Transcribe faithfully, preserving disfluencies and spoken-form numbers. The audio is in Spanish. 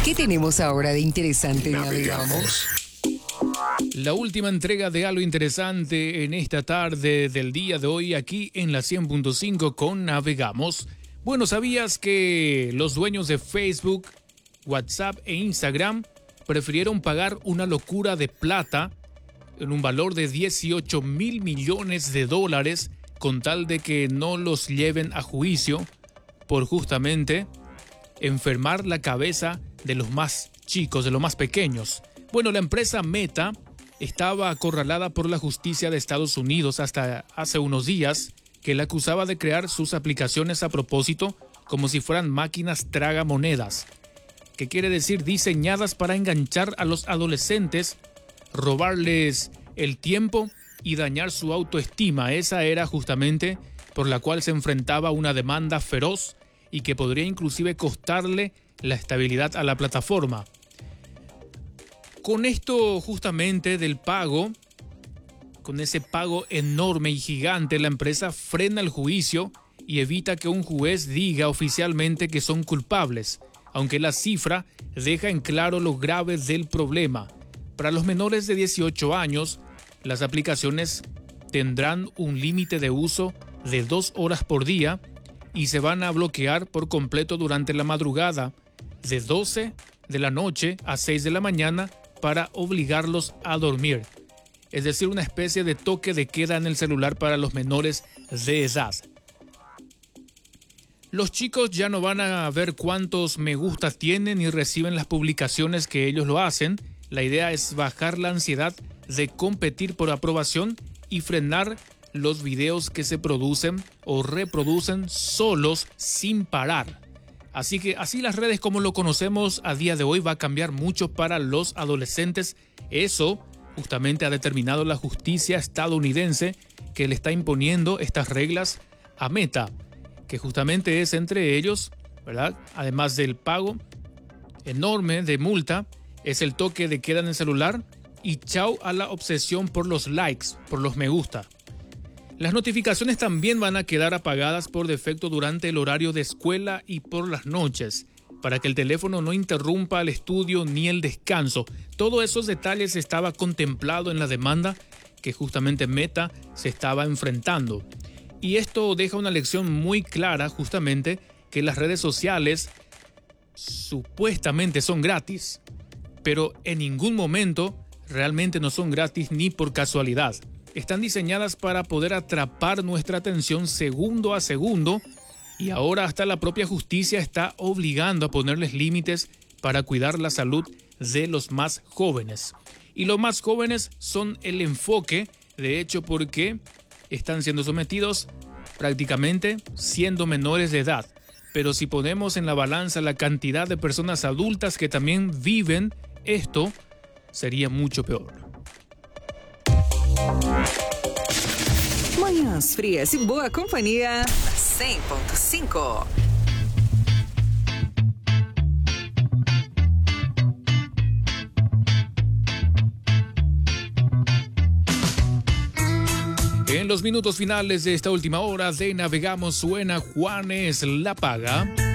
¿Qué tenemos ahora de interesante? Navegamos. La última entrega de algo interesante en esta tarde del día de hoy aquí en la cien punto cinco con Navegamos. Bueno, ¿sabías que los dueños de Facebook, WhatsApp e Instagram prefirieron pagar una locura de plata en un valor de dieciocho mil millones de dólares con tal de que no los lleven a juicio por justamente enfermar la cabeza de los más chicos, de los más pequeños? Bueno, la empresa Meta estaba acorralada por la justicia de Estados Unidos hasta hace unos días, que la acusaba de crear sus aplicaciones a propósito como si fueran máquinas tragamonedas, que quiere decir diseñadas para enganchar a los adolescentes, robarles el tiempo y dañar su autoestima. Esa era justamente por la cual se enfrentaba una demanda feroz y que podría inclusive costarle la estabilidad a la plataforma. Con esto justamente del pago, con ese pago enorme y gigante, la empresa frena el juicio y evita que un juez diga oficialmente que son culpables, aunque la cifra deja en claro lo grave del problema. Para los menores de dieciocho años, las aplicaciones tendrán un límite de uso de dos horas por día y se van a bloquear por completo durante la madrugada, de doce de la noche a seis de la mañana, para obligarlos a dormir. Es decir, una especie de toque de queda en el celular para los menores de edad. Los chicos ya no van a ver cuántos me gustas tienen y reciben las publicaciones que ellos lo hacen. La idea es bajar la ansiedad de competir por aprobación y frenar los videos que se producen o reproducen solos sin parar. Así que así las redes como lo conocemos a día de hoy va a cambiar mucho para los adolescentes. Eso justamente ha determinado la justicia estadounidense, que le está imponiendo estas reglas a Meta, que justamente es entre ellos, ¿verdad? Además del pago enorme de multa, es el toque de queda en el celular y chau a la obsesión por los likes, por los me gusta. Las notificaciones también van a quedar apagadas por defecto durante el horario de escuela y por las noches, para que el teléfono no interrumpa el estudio ni el descanso. Todos esos detalles estaba contemplado en la demanda que justamente Meta se estaba enfrentando. Y esto deja una lección muy clara, justamente, que las redes sociales supuestamente son gratis, pero en ningún momento realmente no son gratis ni por casualidad. Están diseñadas para poder atrapar nuestra atención segundo a segundo y ahora hasta la propia justicia está obligando a ponerles límites para cuidar la salud de los más jóvenes. Y los más jóvenes son el enfoque, de hecho, porque están siendo sometidos prácticamente siendo menores de edad. Pero si ponemos en la balanza la cantidad de personas adultas que también viven esto, sería mucho peor. Manhãs frias e boa companhia. cem ponto cinco. En los minutos finales de esta última hora de Navegamos suena Juanes La Paga.